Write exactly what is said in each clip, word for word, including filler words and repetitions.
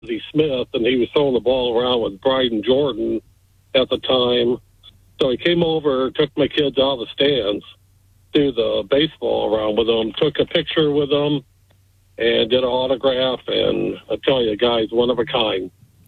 Ozzie Smith, and he was throwing the ball around with Bryden Jordan at the time. So he came over, took my kids out of the stands, threw the baseball around with them, took a picture with them, and did an autograph. And I tell you, guys, one of a kind.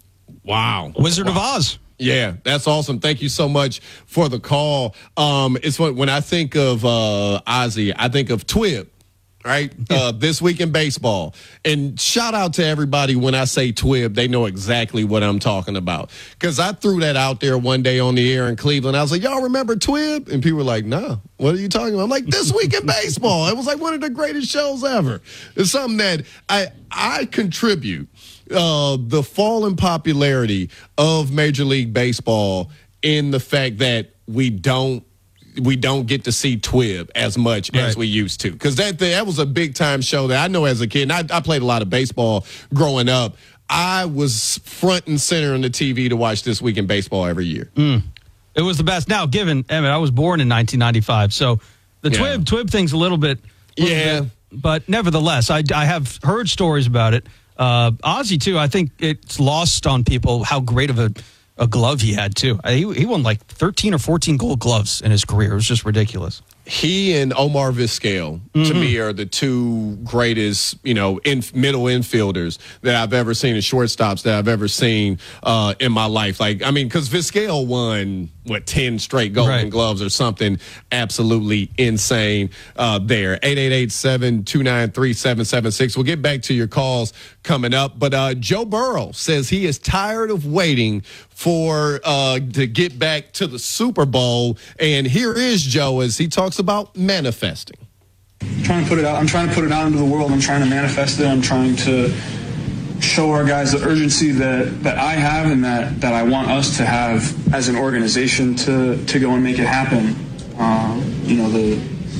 Wow. Wizard wow. of Oz. Yeah, that's awesome. Thank you so much for the call. Um, it's when, when I think of uh, Ozzie, I think of Twib. Right? Uh, this week in baseball. And shout out to everybody when I say Twib, they know exactly what I'm talking about. Because I threw that out there one day on the air in Cleveland. I was like, y'all remember Twib? And people were like, no, what are you talking about? I'm like, this week in baseball. It was like one of the greatest shows ever. It's something that I, I contribute uh, the fall in popularity of Major League Baseball in the fact that we don't we don't get to see Twib as much right. as we used to. Because that that was a big-time show that I know as a kid. And I, I played a lot of baseball growing up. I was front and center on the T V to watch This Week in Baseball every year. Mm. It was the best. Now, given, Emmett, I was born in nineteen ninety-five, so the yeah. Twib Twib thing's a little bit. Little yeah. Bit, but nevertheless, I, I have heard stories about it. Uh, Ozzie, too, I think it's lost on people how great of a A glove he had, too. He, he won like thirteen or fourteen gold gloves in his career. It was just ridiculous. He and Omar Vizquel, mm-hmm. to me, are the two greatest, you know, in, middle infielders that I've ever seen, and shortstops that I've ever seen uh, in my life. Like, I mean, because Vizquel won, what, ten straight Golden right. Gloves or something absolutely insane uh, there. eight eight eight, seven two nine three, seven seven six. We'll get back to your calls coming up. But uh, Joe Burrow says he is tired of waiting for uh, to get back to the Super Bowl. And here is Joe as he talks about manifesting. I'm trying to put it out. I'm trying to put it out into the world. I'm trying to manifest it. I'm trying to show our guys the urgency that, that I have and that, that I want us to have as an organization to, to go and make it happen. Um, you know, the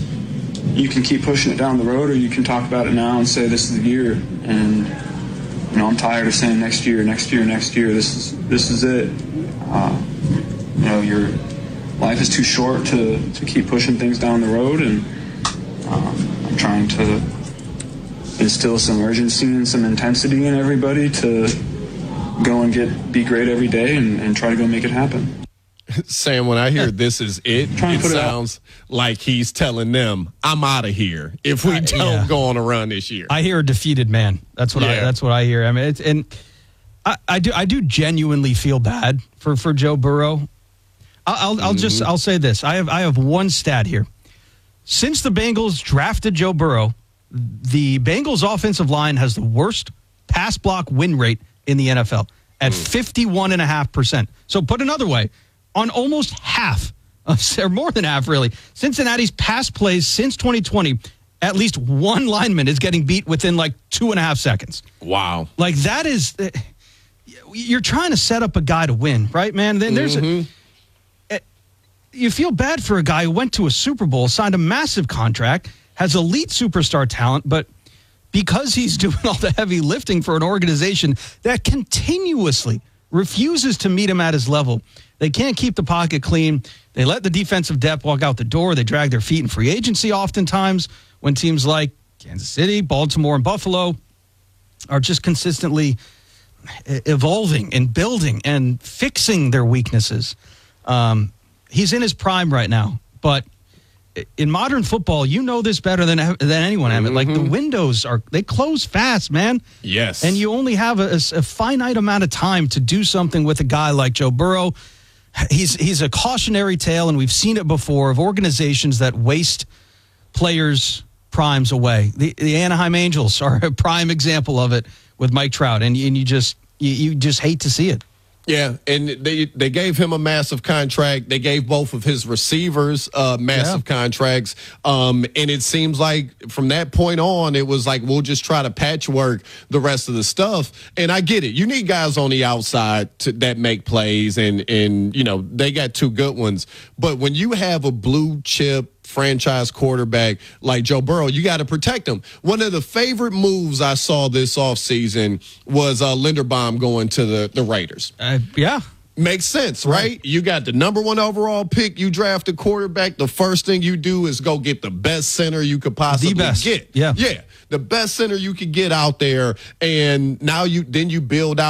you can keep pushing it down the road, or you can talk about it now and say this is the year. And you know, I'm tired of saying next year, next year, next year. This is this is it. Uh, you know, your life is too short to, to keep pushing things down the road, and um, I'm trying to instill some urgency and some intensity in everybody to go and get be great every day and, and try to go make it happen. Sam, when I hear this is it, it sounds it like he's telling them, I'm out of here if we don't yeah. go on a run this year. I hear a defeated man. That's what yeah. I that's what I hear. I mean, it's, and I, I do I do genuinely feel bad for, for Joe Burrow. I'll, I'll, I'll mm-hmm. just I'll say this. I have I have one stat here. Since the Bengals drafted Joe Burrow, the Bengals offensive line has the worst pass block win rate in the N F L at mm. fifty-one point five percent. So put another way, on almost half, of, or more than half really, Cincinnati's pass plays since twenty twenty, at least one lineman is getting beat within like two and a half seconds. Wow. Like that is, you're trying to set up a guy to win, right, man? Then there's mm-hmm. a, you feel bad for a guy who went to a Super Bowl, signed a massive contract, has elite superstar talent, but because he's doing all the heavy lifting for an organization that continuously refuses to meet him at his level, they can't keep the pocket clean. They let the defensive depth walk out the door. They drag their feet in free agency oftentimes when teams like Kansas City, Baltimore, and Buffalo are just consistently evolving and building and fixing their weaknesses. Um, he's in his prime right now, but in modern football, you know this better than than anyone, Emmett. Mm-hmm. Like the windows are, they close fast, man. Yes. And you only have a, a finite amount of time to do something with a guy like Joe Burrow. He's he's a cautionary tale, and we've seen it before, of organizations that waste players' primes away. The, the Anaheim Angels are a prime example of it with Mike Trout, and, and you just you, you just hate to see it. Yeah, and they they gave him a massive contract. They gave both of his receivers uh, massive yeah. contracts. Um, and it seems like from that point on, it was like, we'll just try to patchwork the rest of the stuff. And I get it. You need guys on the outside to, that make plays, and, and, you know, they got two good ones. But when you have a blue chip franchise quarterback like Joe Burrow, you got to protect him. One of the favorite moves I saw this offseason was uh, Linderbaum going to the, the Raiders. Uh, yeah. Makes sense, right? right? You got the number one overall pick. You draft a quarterback. The first thing you do is go get the best center you could possibly the best. get. Yeah. Yeah. The best center you could get out there. And now you then you build out